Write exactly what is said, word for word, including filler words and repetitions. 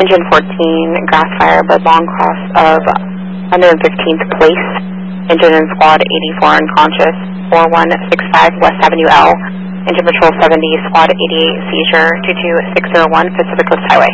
Engine fourteen, grass fire, but long cross of one hundred fifteenth Place. Engine and squad eighty-four unconscious, four one six five West Avenue L. Engine patrol seventy, squad eighty-eight seizure, two two six zero one Pacific Coast Highway.